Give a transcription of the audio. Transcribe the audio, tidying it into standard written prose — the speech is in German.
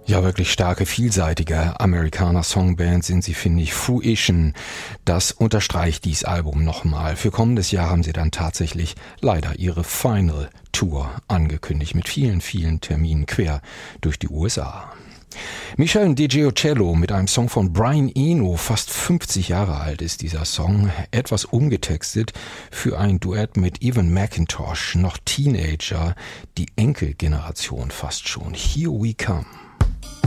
Ja, wirklich starke, vielseitige Amerikaner-Songband sind sie, finde ich. Fruition, das unterstreicht dieses Album nochmal. Für kommendes Jahr haben sie dann tatsächlich leider ihre Final Tour angekündigt mit vielen, vielen Terminen quer durch die USA. Michel DiGiocello mit einem Song von Brian Eno, fast 50 Jahre alt ist dieser Song, etwas umgetextet für ein Duett mit Evan McIntosh, noch Teenager, die Enkelgeneration fast schon. Here We Come.